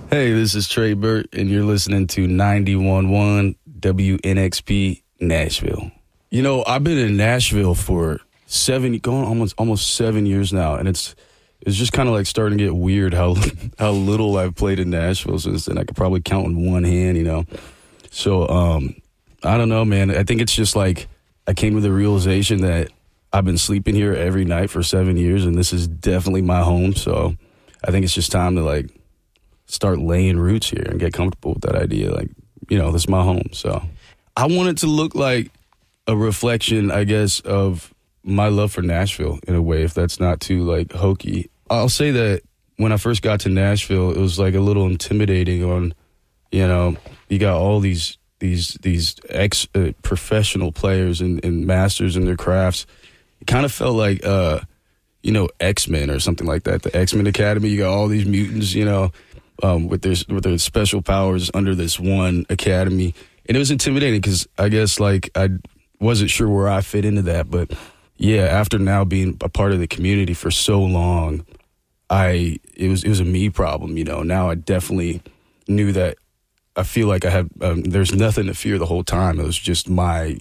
Hey, this is Trey Burt, and you're listening to 91.1 WNXP Nashville. You know, I've been in Nashville for almost 7 years now, and it's just kind of like starting to get weird how little I've played in Nashville since then. I could probably count in one hand, you know. So, I don't know, man. I think it's just like I came to the realization that I've been sleeping here every night for 7 years, and this is definitely my home. So I think it's just time to, like, start laying roots here and get comfortable with that idea. Like, you know, this is my home. So I want it to look like a reflection, I guess, of my love for Nashville in a way, if that's not too, like, hokey. I'll say that when I first got to Nashville, it was, like, a little intimidating on, you know, you got all these professional players and masters in their crafts. It kind of felt like, you know, X-Men or something like that. The X-Men Academy, you got all these mutants, you know, with their special powers under this one academy. And it was intimidating because I guess, like, I wasn't sure where I fit into that. But, yeah, after now being a part of the community for so long, it was a me problem, you know. Now I definitely knew that I feel like I had there's nothing to fear the whole time. It was just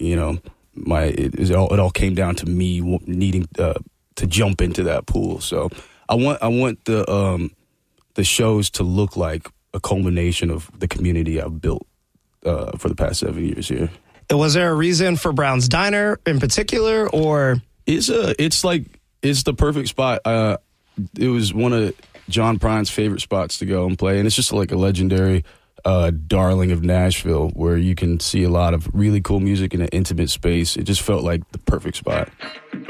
it all came down to me needing to jump into that pool. So I want the shows to look like a culmination of the community I've built for the past 7 years here. Was there a reason for Brown's Diner in particular, or it's the perfect spot. It was one of John Prine's favorite spots to go and play, and it's just like a legendary darling of Nashville where you can see a lot of really cool music in an intimate space. It just felt like the perfect spot.